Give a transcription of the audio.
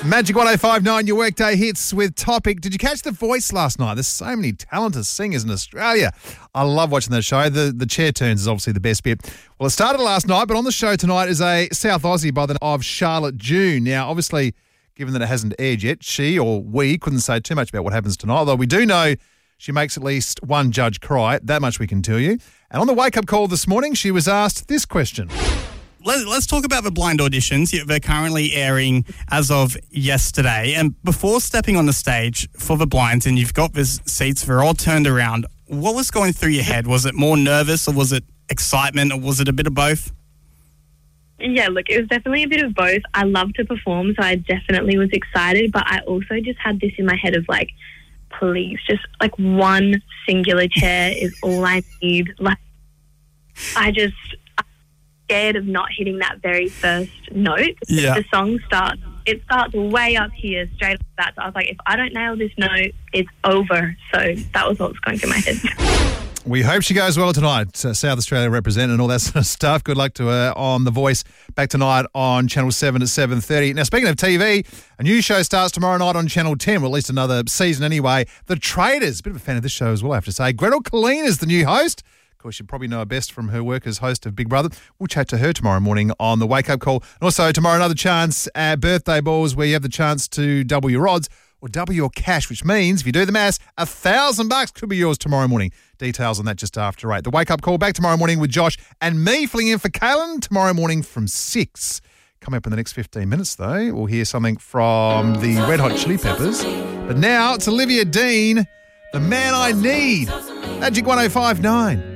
Magic 105.9, your workday hits with Topic. Did you catch The Voice last night? There's so many talented singers in Australia. I love watching that show. The chair turns is obviously the best bit. Well, it started last night, but on the show tonight is a South Aussie by the name of Charlotte June. Now, obviously, given that it hasn't aired yet, she or we couldn't say too much about what happens tonight, although we do know she makes at least one judge cry. That much we can tell you. And on the wake-up call this morning, she was asked this question. Let's talk about the blind auditions. They're currently airing as of yesterday. And before stepping on the stage for the blinds, and you've got these seats, they're all turned around, what was going through your head? Was it more nervous, or was it excitement, or was it a bit of both? Yeah, look, it was definitely a bit of both. I love to perform, so I definitely was excited, but I also just had this in my head of like, please, just like one singular chair is all I need. Like, I'm scared of not hitting that very first note. Yeah. The song starts way up here, straight up that. So I was like, if I don't nail this note, it's over. So that was what was going through my head. We hope she goes well tonight. South Australia representing and all that sort of stuff. Good luck to her on The Voice. Back tonight on Channel 7 at 7:30. Now, speaking of TV, a new show starts tomorrow night on Channel 10, or at least another season anyway. The Traitors. A bit of a fan of this show as well, I have to say. Gretel Killeen is the new host. Of course, you probably know her best from her work as host of Big Brother. We'll chat to her tomorrow morning on the Wake Up Call. And also tomorrow, another chance at Birthday Balls where you have the chance to double your odds or double your cash, which means if you do the maths, $1,000 could be yours tomorrow morning. Details on that just after 8. The Wake Up Call back tomorrow morning with Josh and me filling in for Kaylin tomorrow morning from 6. Coming up in the next 15 minutes, though, we'll hear something from the Red Hot Chili Peppers. But now it's Olivia Dean, The Man I Need. Magic 105.9.